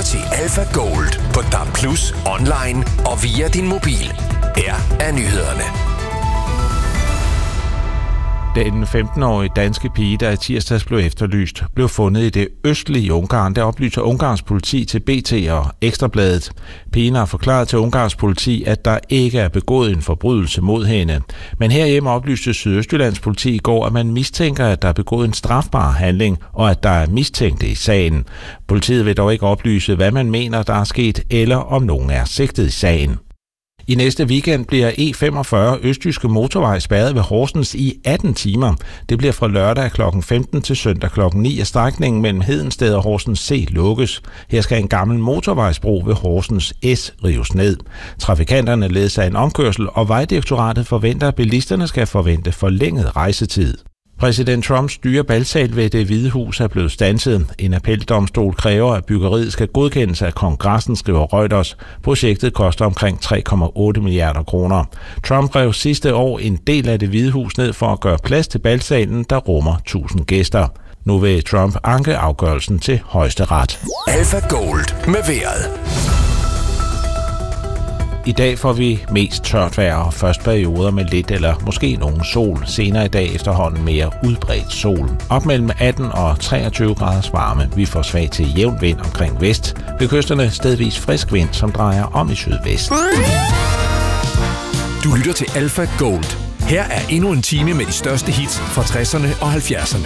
lytter til Alpha Gold på DAB+, online og via din mobil. Her er nyhederne. Den 15-årige danske pige, der i tirsdags blev efterlyst, blev fundet i det østlige Ungarn, der oplyser Ungarns politi til BT og Ekstrabladet. Pigen har forklaret til Ungarns politi, at der ikke er begået en forbrydelse mod hende. Men herhjemme oplyste Sydøstjyllands politi i går, at man mistænker, at der er begået en strafbar handling, og at der er mistænkte i sagen. Politiet vil dog ikke oplyse, hvad man mener, der er sket, eller om nogen er sigtet i sagen. I næste weekend bliver E45 Østjyske Motorvej spærret ved Horsens i 18 timer. Det bliver fra lørdag kl. 15 til søndag kl. 9, at strækningen mellem Hedensted og Horsens C lukkes. Her skal en gammel motorvejsbro ved Horsens S rives ned. Trafikanterne ledes af en omkørsel, og Vejdirektoratet forventer, at bilisterne skal forvente forlænget rejsetid. Præsident Trumps dyre balsal ved Det Hvide Hus er blevet standset. En appeldomstol kræver, at byggeriet skal godkendes af Kongressen, skriver Reuters. Projektet koster omkring 3,8 milliarder kroner. Trump rev sidste år en del af Det Hvide Hus ned for at gøre plads til balsalen, der rummer 1000 gæster. Nu vil Trump anke afgørelsen til højesteret. Alpha Gold med vejret. I dag får vi mest tørt vejr og først perioder med lidt eller måske nogen sol. Senere i dag efterhånden mere udbredt sol. Op mellem 18 og 23 graders varme. Vi får svag til jævn vind omkring vest. Ved kysterne stedvis frisk vind, som drejer om i sydvest. Du lytter til Alpha Gold. Her er endnu en time med de største hits fra 60'erne og 70'erne.